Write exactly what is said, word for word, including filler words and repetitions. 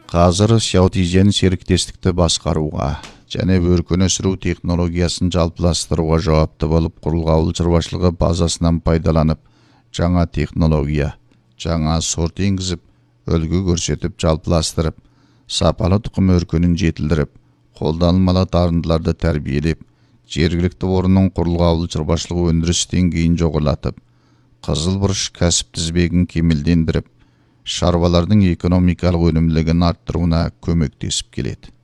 Қазір Сяутизен серіктестікті басқаруға және өркен өсіру технологиясын жалпыластыруға жауапты болып, құрылғы ауыл шаруашылығы базасынан пайдаланып, жаңа технология, жаңа сорт енгізіп, үлгі көрсетіп, жалпыластырып, сапалы тұқым өркенін жетілдіріп, қолданылмалы дарындыларды тәрбиелеп, жергілікті орынның құрылғы ауыл шаруашылығы өндіріс деңгейін жоғарылатып, қызыл бұрыш кәсіп тізбегін кемелдендіріп, шаруалардың экономикалық өнімділігін арттыруына көмектесіп келеді.